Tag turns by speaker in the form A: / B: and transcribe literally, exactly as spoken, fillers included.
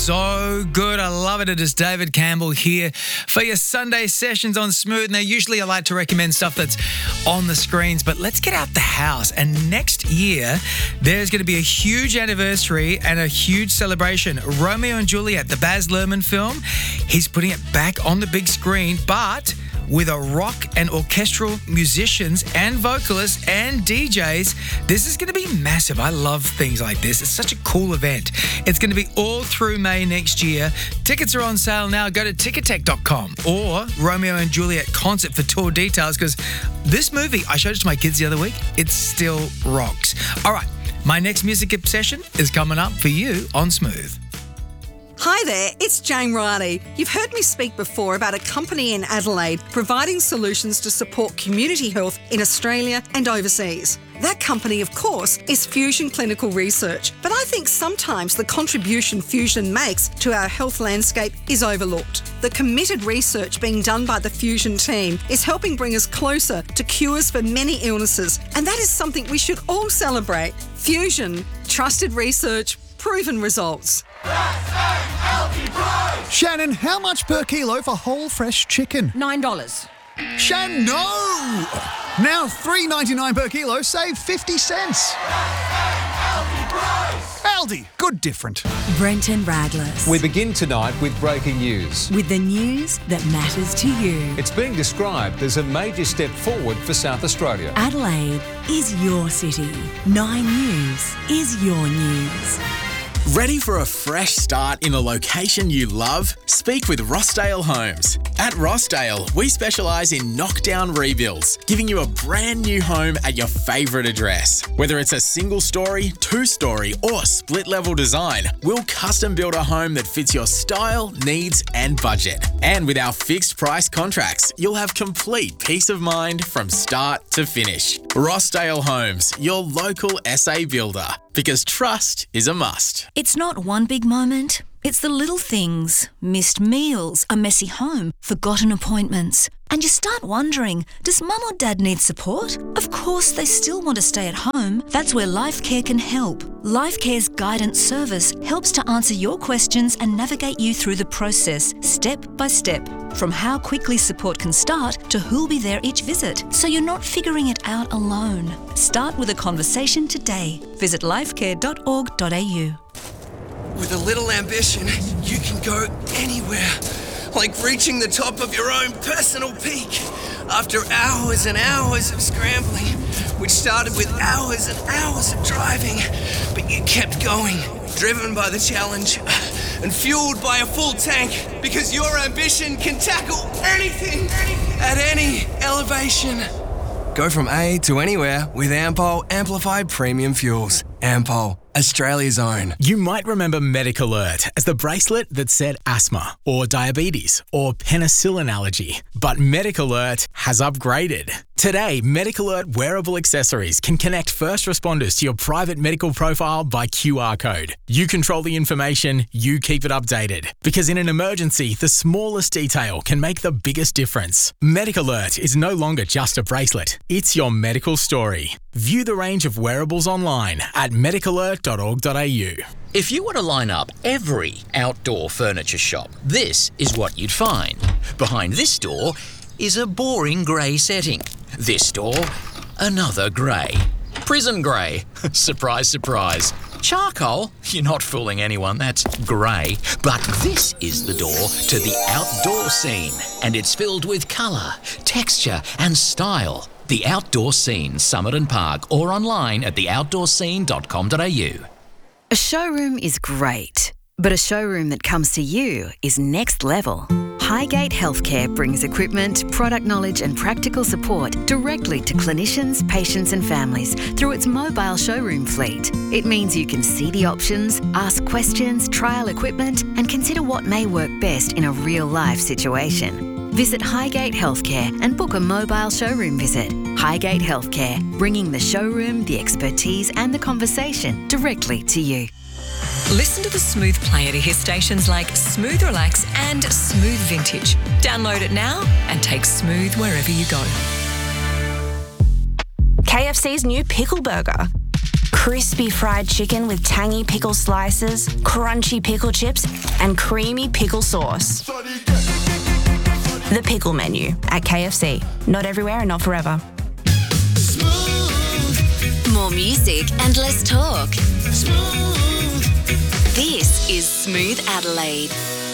A: So good. I love it. It is David Campbell here for your Sunday sessions on Smooth. Now, usually I like to recommend stuff that's on the screens, but let's get out the house. And next year, there's going to be a huge anniversary and a huge celebration. Romeo and Juliet, the Baz Luhrmann film, he's putting it back on the big screen, but with a rock and orchestral musicians and vocalists and D Js. This is going to be massive. I love things like this. It's such a cool event. It's going to be all through May next year. Tickets are on sale now. Go to ticketek dot com or Romeo and Juliet concert for tour details, because this movie, I showed it to my kids the other week, it still rocks. All right, my next music obsession is coming up for you on Smooth.
B: Hi there, it's Jane Riley. You've heard me speak before about a company in Adelaide providing solutions to support community health in Australia and overseas. That company, of course, is Fusion Clinical Research, but I think sometimes the contribution Fusion makes to our health landscape is overlooked. The committed research being done by the Fusion team is helping bring us closer to cures for many illnesses, and that is something we should all celebrate. Fusion, trusted research, proven results.
C: Shannon, how much per kilo for whole fresh chicken?
D: Nine dollars.
C: Shannon, no! Now three dollars ninety-nine per kilo, save fifty cents. Aldi, good different.
E: Brenton Radless.
F: We begin tonight with breaking news.
E: With the news that matters to you.
F: It's being described as a major step forward for South Australia.
E: Adelaide is your city. Nine News is your news.
G: Ready for a fresh start in a location you love? Speak with Rossdale Homes. At Rossdale, we specialise in knockdown rebuilds, giving you a brand new home at your favourite address. Whether it's a single story, two story or split level design, we'll custom build a home that fits your style, needs and budget. And with our fixed price contracts, you'll have complete peace of mind from start to finish. Rossdale Homes, your local S A builder. Because trust is a must.
E: It's not one big moment. It's the little things. Missed meals, a messy home, forgotten appointments. And you start wondering, does mum or dad need support? Of course they still want to stay at home. That's where LifeCare can help. LifeCare's guidance service helps to answer your questions and navigate you through the process, step by step. From how quickly support can start to who'll be there each visit, so you're not figuring it out alone. Start with a conversation today. Visit lifecare dot org dot a u.
H: With a little ambition, you can go anywhere. Like reaching the top of your own personal peak. After hours and hours of scrambling, which started with hours and hours of driving, but you kept going, driven by the challenge and fueled by a full tank, because your ambition can tackle anything at any elevation. Go from A to anywhere with Ampol Amplified Premium Fuels. Ampol, Australia's own.
G: You might remember MedicAlert as the bracelet that said asthma or diabetes or penicillin allergy, but MedicAlert has upgraded. Today, MedicAlert wearable accessories can connect first responders to your private medical profile by Q R code. You control the information, you keep it updated. Because in an emergency, the smallest detail can make the biggest difference. MedicAlert is no longer just a bracelet, it's your medical story. View the range of wearables online at medic alert dot org dot a u.
I: If you were to line up every outdoor furniture shop, this is what you'd find. Behind this door is a boring grey setting. This door, another grey. Prison grey. Surprise, surprise. Charcoal? You're not fooling anyone, that's grey. But this is the door to the outdoor scene, and it's filled with colour, texture and style. The Outdoor Scene, Summit and Park, or online at the outdoor scene dot com dot a u.
J: A showroom is great, but a showroom that comes to you is next level. Highgate Healthcare brings equipment, product knowledge and practical support directly to clinicians, patients and families through its mobile showroom fleet. It means you can see the options, ask questions, trial equipment and consider what may work best in a real-life situation. Visit Highgate Healthcare and book a mobile showroom visit. Highgate Healthcare, bringing the showroom, the expertise and the conversation directly to you.
K: Listen to the Smooth Player to hear stations like Smooth Relax and Smooth Vintage. Download it now and take Smooth wherever you go.
L: K F C's new pickle burger.
D: crispy fried chicken with tangy pickle slices, crunchy pickle chips, and creamy pickle sauce. The pickle menu at K F C. Not everywhere and not forever.
L: More music and less talk. This is Smooth Adelaide.